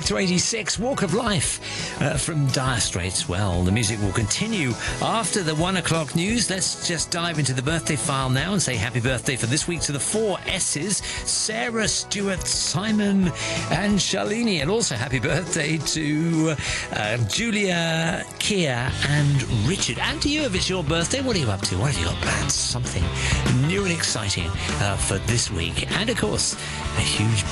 to 86, Walk of Life from Dire Straits. Well, the music will continue after the 1 o'clock news. Let's just dive into the birthday file now and say happy birthday for this week to the 4 S's, Sarah, Stuart, Simon and Shalini. And also happy birthday to Julia, Kia and Richard. And to you, if it's your birthday, what are you up to? What have you got planned? Something new and exciting for this week. And of course, a huge